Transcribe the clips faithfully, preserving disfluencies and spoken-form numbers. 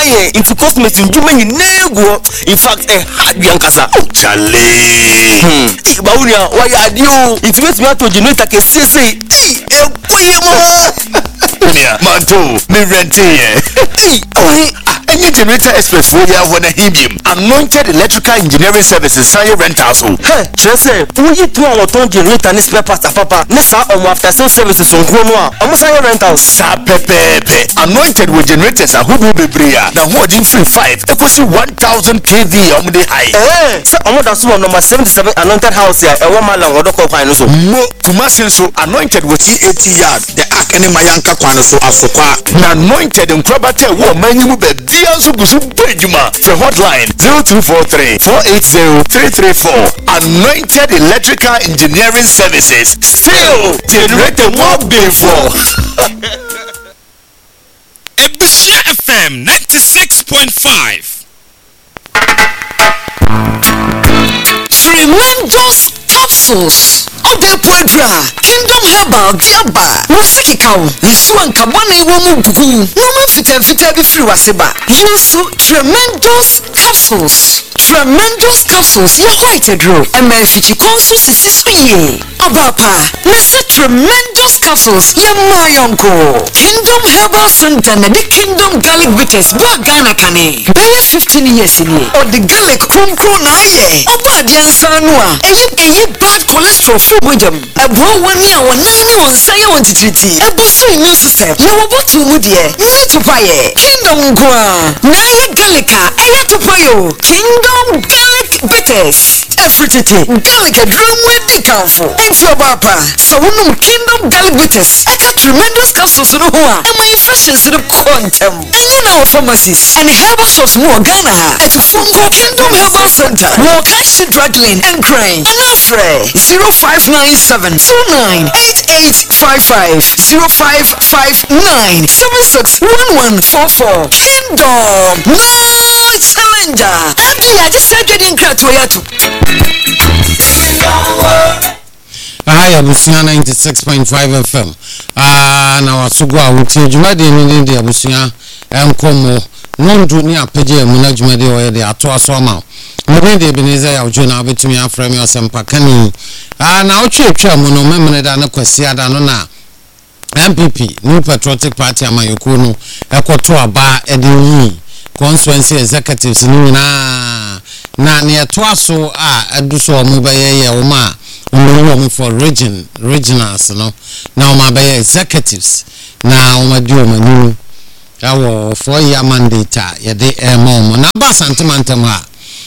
ye into cosmetics nduma nyinegu in fact eh yankasa chale hmm bawunia wa ya dio it makes me to generator ke sese eh ekoye mo unia manto me rent ye eh oh any generator express for ya wana him anointed electrical engineering services say rentals ho hey chese uyi tu awon ton generator ni spare parts papa ni sa omo after sales services on kro no a omo say rentals sa pepepe anointed with generators a hudu bebrea na hodin free five ekosi one thousand kV omo dey high eh say omo da so number seventy-seven anointed house ya e wo malam odoko kwan no so mo kumasin so anointed with eighty yard the ark any mayanka kwan so asokwa na anointed nkrobate wo manyimu be bianso gusu bejuma for hotline zero two four three four eight zero three three four anointed electrical engineering services still generator more before Ebusia F M ninety-six point five Tremendous capsules Obe Podra Kingdom Herbal Diaba Musiki Kaw Nsuan Kabane Womu Kuku Numu Fita Fita Bifri Waseba Yusu Tremendous capsules Tremendous capsules Ya white draw Eme Fichi Konsu Sisisu Ye Abapa Nasa Tremendous capsules Ya Mayonko Kingdom Herbal Center Na the Kingdom Garlic Bitters Bwa Ghana Kane Baya fifteen years in ye Or the garlic Krum Krum Na Ye Oba Diansanwa Eyi Eyi bad cholesterol Fu Mujam Ebro Wani A Wanani Wansaya Wantitriti Ebusu immune system Ya Wabotu Mudie Nye Tupaye Kingdom Kwa Na Ye Gallica Eya Tupayo Kingdom Garlic Bitters Efrititi Gallica Drum Wedi Kanfo Enti Obapa Sawunum Kingdom Garlic Bitters Eka tremendous capsules no hoa Ema infections no quantum Enye na pharmacies And herbal shops no Ghana ha Etu Funko Kingdom Herbal Center Wo Kashi Drug Lane and Crane Anafre zero five nine seven two nine eight eight five five zero five five nine seven six one one four four Kingdom No Challenger Adi ya just said you didn't cut to Hi, Abusia ninety-six point five F M. Ah, na wasugwa wuti jumade ni ndi Abusia enkomo nondu ni apeje muna jumade oye de ato asoma. Mede Ebenezer ya ujo na betumi aframe osempa kani. Ah, na otwe twa mu no memene da na kwasi ada no na M P P New Patriotic Party amayoko no ekoto aba edini constituency executives ni na na ne to aso a eduso omo baye ye oma omo for region regionals no na omo baye executives na omo di omo ni awo four year mandate ye de emo na ba santimantem ha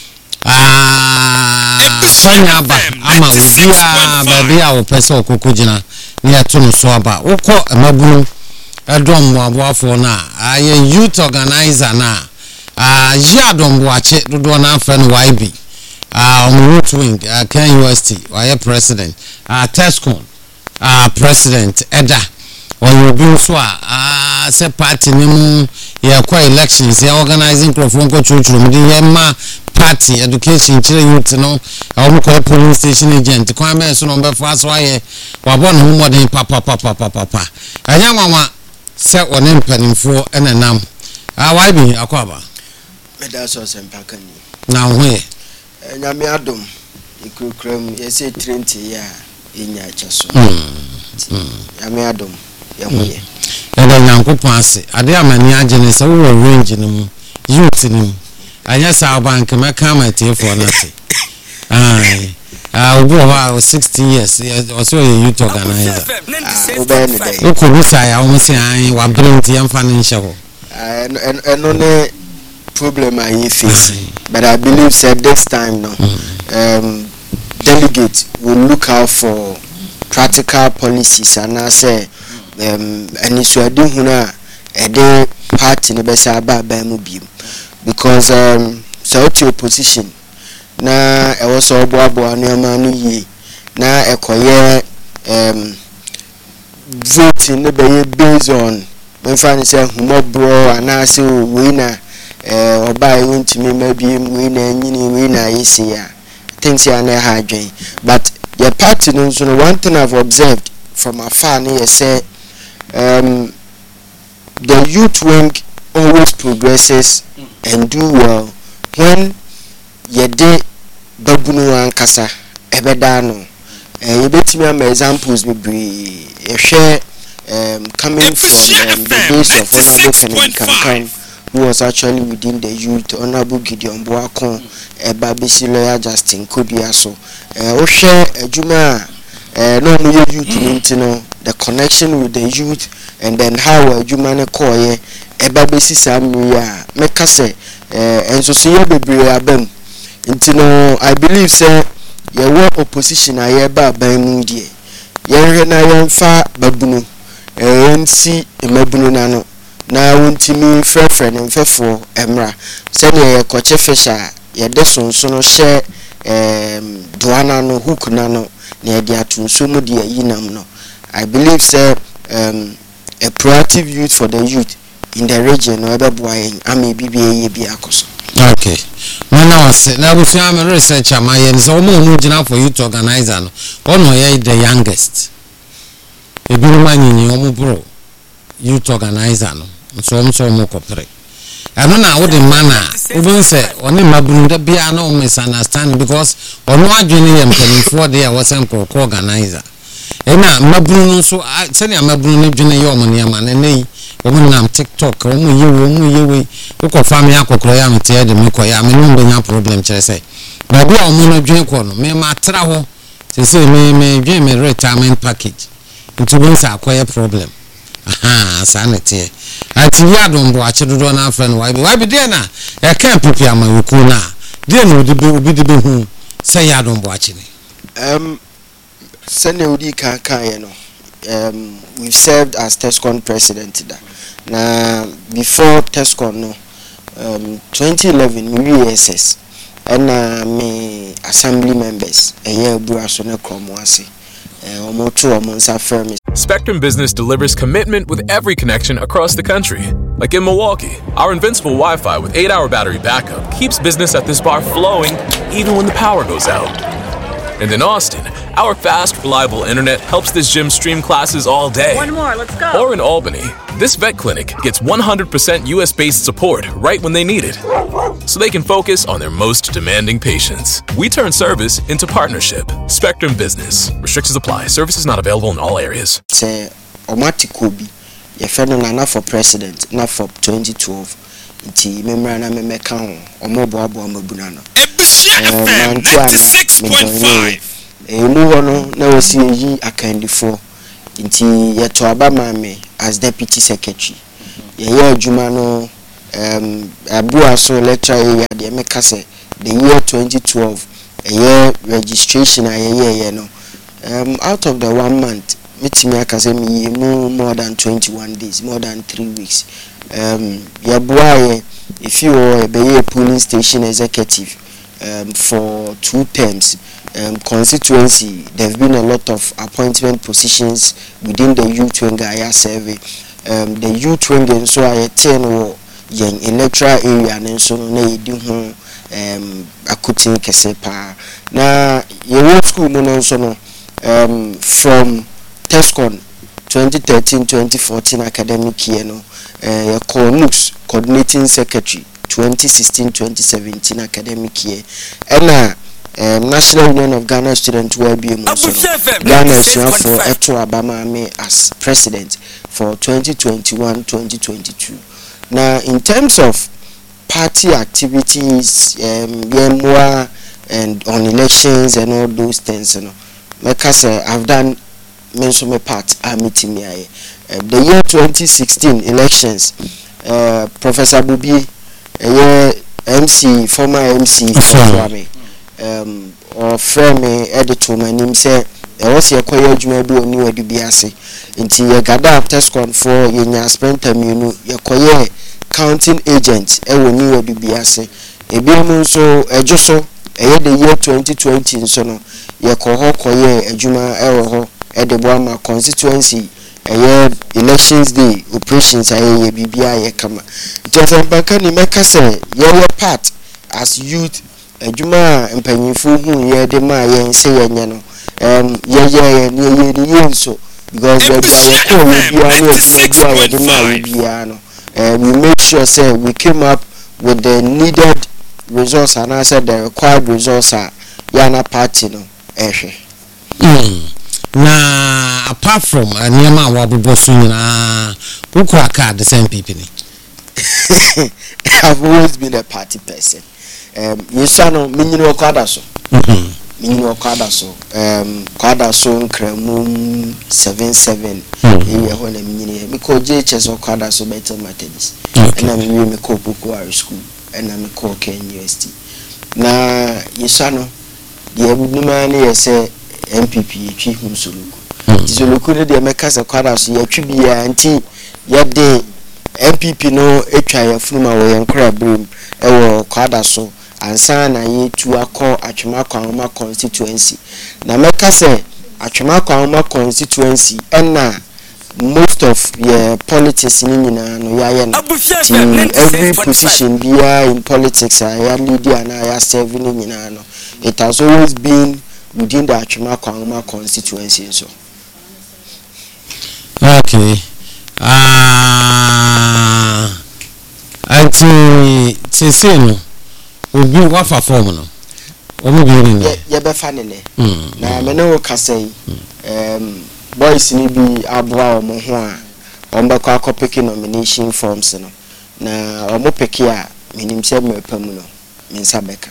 ah fanya ba ama obia ba bia wo pese okokogina ni ato no so aba wokọ emabunu edom aboafo na aye youth organizer na ah jadom boache dodo na afre no Y B ah on root wing ah Ken U S T why president ah Tescon ah president Eda or you so ah se party ni mu ye kwa elections ya organizing crofon ko chuchu mu di ma party education chire youth no awu ko police station agent kwa me so no be fa so aye wa bo no modern papa papa papa papa anya nwanwa se one mpanimfo enenam ah Y B akwaba meda so sempaka ni na ho ye nyame adom ikukram yese twenty ya enya achaso nyame adom ya ho ye eda nyankopon ase ade amani agene se wo range no mu youth ni anya sa bank meka matifo na te ai ah obo ha sixty years also a youth organizer uko busa ya o se ai wa brent ya mfa ne nhye ho eno ne problem I face but I believe said this time no um delegate will look out for practical policies and I say um any so ade huna e de party ne be say aba ba mu bi because um so to opposition na e was obo abo anema no yi na ekoye um voting ne be based on when find say humo bro and say we na eh oba yuntimi maybe we na nyini we na yisia things ya na ha dwen but your party no so one thing I've observed from afar na say um the youth wing always progresses and do well when ye de babunu ankasa ebeda no eh yebetimi am examples be bre share um coming from um, the base of Honorable Kennedy Kankan, who was actually within the youth. Honorable Gideon Boakon, Eba Bisi lawyer Justin Kobiaso, eh o share ejuma eh no no youth no the connection with the youth, and then how ejuma ne koye Eba Bisi samia meka say eh enso so ye bebre abam nti no I believe say ye work opposition aye ba ban mu die ye hwe na ye mfa babunu eh nsi emabunu na no na wontimi frefre ne mfefo emra se ne ye koche fisha ye de sonso no hye em doana no hook na no na ye de atunso mu de yinam no. I believe say um a proactive youth for the youth in the region no ebeboa yen ame bibie ye bi akoso. Okay. Mana wase na bu fiam research amaye nso omo no gina for youth organizer no. Ono ye the youngest. Ebiru manyinyi omo bro youth organizer no. Nso omo so omo kopere. Eno na wo de mana obi se oni mabunu da bia na o misunderstand because ono adwene ye mpanifo de ya wose ko organizer. Ena mabunu nso se ne mabunu ne dwene ye omo ne ma na nei omo nam TikTok omo yewe omo yewe uko family akokoro ya mte de me ko ya me no benya problem kire say ba bia omo no dwen ko no me ma tra ho se se me me dwen me retirement package nti bon sa akoye problem aha sanete ati ya don bo achedodo na afre no why why be there na e kan pipi amayoku na there no obi obi de be hu say ya don bo ache ni um sene odi kan kan ye no um we served as TESCON president da na before TESCON no um twenty eleven we U S S and uh, me assembly members a year buraso na kromo ase omo to omo nsa firm. Spectrum Business delivers commitment with every connection across the country. Like in Milwaukee, our invincible Wi-Fi with eight hour battery backup keeps business at this bar flowing even when the power goes out. And in Austin, our fast, reliable internet helps this gym stream classes all day. One more, let's go. Or in Albany, this vet clinic gets one hundred percent U S-based support right when they need it, so they can focus on their most demanding patients. We turn service into partnership. Spectrum Business. Restrictions apply. Services not available in all areas. Say, Omatikobi, ye feno na for president, na for twenty twelve. Inti memra na me meka ho, omo bo abo amabuna no. ninety-six point five. Emu hono na wasi yi akandifo nti yeto abama me as deputy secretary ye ye adwuma no um abua so lecture area de meka se the year twenty twelve a year registration a ye ye no um out of the one month metimi akase me more than twenty-one days, more than three weeks. um ye bua ye if you are a polling station executive Um, for two terms, um, constituency, there have been a lot of appointment positions within the youth wing area survey. Um, the youth wing so I ten or young electoral area and so on. They do um akutin kesepa. Na your school mono so no um from TESCON twenty thirteen twenty fourteen academic year no uh, your coordinating secretary. twenty sixteen twenty seventeen academic year and uh, um, National Union of Ghana Student Wellbeing Ghana for Eto Abama me as president for twenty twenty-one twenty twenty-two. Now in terms of party activities, um, and on elections and all those things, you know, like I say, I've done mention my part. I'm meeting me. Uh, the year twenty sixteen elections, uh, Professor Bubi. Uh, M C, former M C, um, or friend me editor, my name said, I was a quiet jumbo new at Dubiase. Until you got up TESCON for you spent time, you know, your quiet counting agents, ever new at Dubiase. A bill so a josso, a year the year twenty twenty, and so no, your cohort quiet, a juma error at the Brahma constituency. A year elections day operations I B B I come. Just a back and make us say your part as youth a juma and penny fool who ye de ma and say yano um yeah yeah yeah yeah so because we make sure say we came up with the needed resource and I said the required resource are yana party no ehwe. Mm. Na apart from uh, Niama Wabubosu na ukura card the same people. I've always been a party person. Um, Yesano minino kwada so. Mhm. Minino kwada so. Um, kwada so nkremum seven seven. Ewe ho na minino. Me ko J H S kwada so better methods. Na me me ko Bukuari school. Na me ko Ken University. Na Yesano the ebunuma na yese M P P twi hu soluku. Soluku ne de meka se kwada so ye twi bia anti ye de M P P no etwa ya funuma wo yankra brim e wo kwada so ansa na ye tu akọ atwema kwanoma constituency na meka se atwema kwanoma constituency na most of your politics ni nyina no ya ye na every position bia in politics ya leader na ya serve ni nyina no it has always been within the atwema kwanoma constituency so. Okay. Ah, anti sese no obi wafa form no omo bi ni ye be fa ne ne na me ne wo kasai um boys ni bi aboa omo ho a omba kwa akopeki nomination forms no na omo peki a minim se me pam no me nsa beka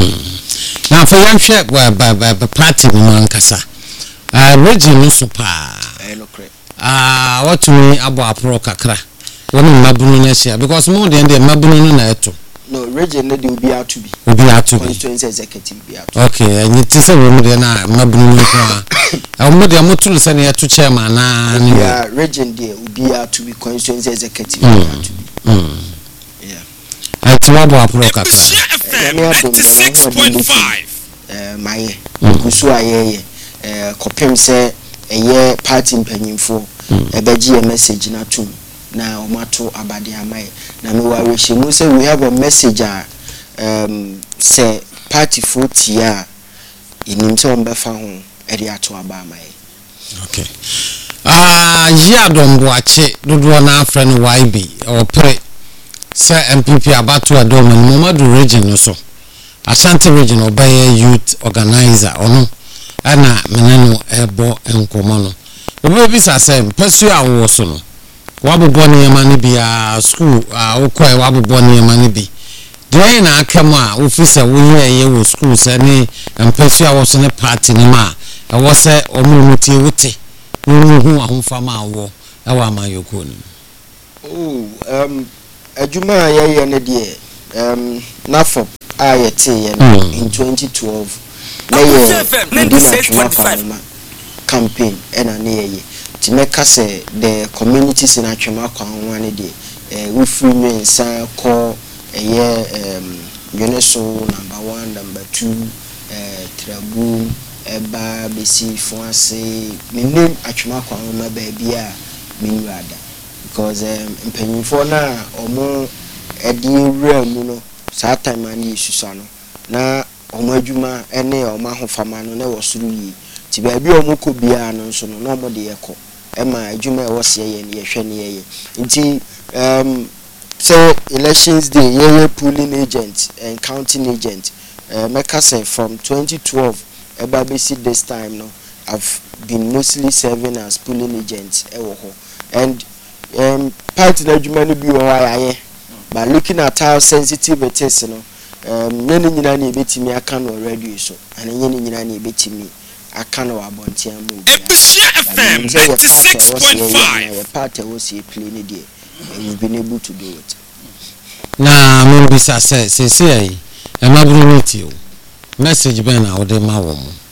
na for yan hwe ba ba party no ankasa ah region no so pa eh no correct. Ah, what to me about pro kakra. When mabunu na share because more than the mabunu na eto. No, region na dey obi out to be. Obi out to be. Constituency executive be out. Okay, and it is a woman na mabunu no kwa. I mo dey mo tulu say na eto chairman na ni. Yeah, region there obi out to be constituency executive be out to be. Mm. Yeah. I to about pro kakra. ninety-six point five. Eh, my kusu ayeye. Eh, kopem say eye party mpanyimfo ebeji a message na tum na omato abade amaye na me wa shemu say we have a message a um say party forty a inim say on befa ho e de ato aba amaye. Okay. Ah, ya dombo ache dodo na afre no Y B or pre say M P P abato adom no Momadu region no so Ashanti region obey youth organizer ono ana meneno ebo enkomo no obi bi sa say pesu awo so no wabobọ ne yema ne bia school a wokọ wabobọ ne yema ne bi dey na akam a officer wo ye ye wo school say ne pesu awo so ne party ne ma e wo say omunuti wote no hu ahomfa ma awo e wa amayoko ni. Oh, um adwuma ye ye ne de um nafo a ye te ye in twenty twelve na ye ninety-six point five campaign ena ne ye ti meka say the communities in Atwema Kwanwa ne de eh we free men sa ko eye um Yoneso number one number two eh Trabu eba besi fonse me name Atwema Kwanwa ba bia me nuada because um mpanyimfo na omo edi wura mu no sa time ani isusa no na omo adwuma ene omo ahofama no na wosuru yi ti ba bia omo ko bia no so no no mo de yeko ema adwuma e wose ye ne ye hwe ne ye nti um so elections day ye polling agent and counting agent uh, make us say from twenty twelve eba besi this time no I've been mostly serving as polling agent e wo ho and um party na adwuma no bi wo ha ye but looking at how sensitive it is no um nyene nyina na ebetimi aka no radio so and nyene nyina na ebetimi aka no abontia mu Ebusia F M ninety-six point five. Part was a play ni dey and you've been able to do it Na mo bisa say say say e maburu meet you message ben na ode ma wo mo